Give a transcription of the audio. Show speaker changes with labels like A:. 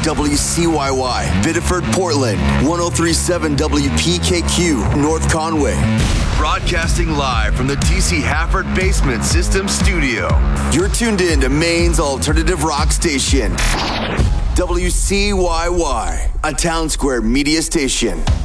A: WCYY, Biddeford, Portland, 1037 WPKQ, North Conway. Broadcasting live from the DC Hafford Basement System Studio. You're tuned in to Maine's alternative rock station, WCYY, a Town Square media station.